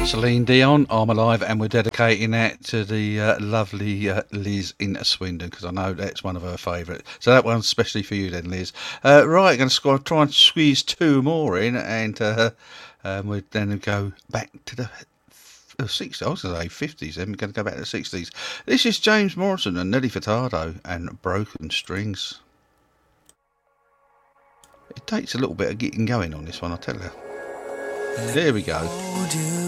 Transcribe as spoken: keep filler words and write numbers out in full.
Celine Dion, I'm Alive, and we're dedicating that to the uh, lovely uh, Liz in Swindon, because I know that's one of her favourites. So that one's especially for you then, Liz. Uh, right, going to try and squeeze two more in, and uh, um, we're then go back to the uh, sixties. I was going to say fifties, then we're going to go back to the sixties. This is James Morrison and Nelly Furtado and Broken Strings. It takes a little bit of getting going on this one, I tell you. There we go.